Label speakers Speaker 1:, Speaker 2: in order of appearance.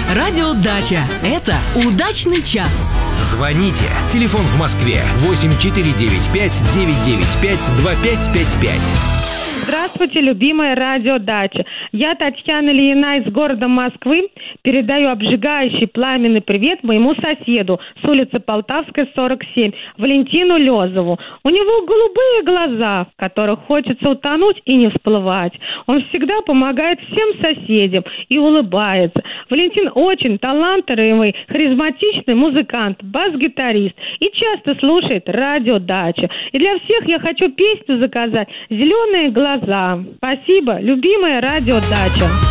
Speaker 1: Радио Дача. Это удачный час.
Speaker 2: Звоните. Телефон в Москве 8495-995-2555.
Speaker 3: Здравствуйте, любимая радио Дача. Я Татьяна Ильина из города Москвы. Передаю обжигающий пламенный привет моему соседу с улицы Полтавская, 47, Валентину Лёзову. У него голубые глаза, в которых хочется утонуть и не всплывать. Он всегда помогает всем соседям и улыбается. Валентин очень талантливый, харизматичный музыкант, бас-гитарист и часто слушает радио Дача. И для всех я хочу песню заказать «Зеленые глаза». Спасибо, любимая радио Дача.